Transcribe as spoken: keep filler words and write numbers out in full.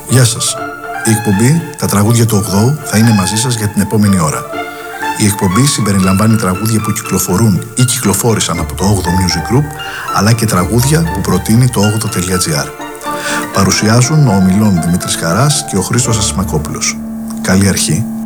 Γεια σας. Η εκπομπή «Τα τραγούδια του ογδόου» θα είναι μαζί σας για την επόμενη ώρα. Η εκπομπή συμπεριλαμβάνει τραγούδια που κυκλοφορούν ή κυκλοφόρησαν από το όγδοο Music Group, αλλά και τραγούδια που προτείνει το όγδοο τελεία τζι άρ. Παρουσιάζουν ο ομιλών Δημήτρης Χαράς και ο Χρήστος Ασημακόπουλος. Καλή αρχή.